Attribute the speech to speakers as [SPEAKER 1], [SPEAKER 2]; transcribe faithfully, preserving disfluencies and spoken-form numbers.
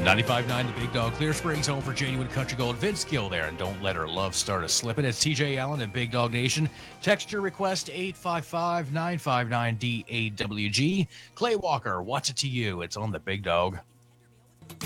[SPEAKER 1] ninety-five point nine The Big Dog, Clear Springs, home for genuine country gold. Vince Gill there, and don't let her love start a slipping. It's T J Allen and Big Dog Nation. Text your request eight five five, nine five nine, D A W G. Clay Walker, what's it to you? It's on the Big Dog.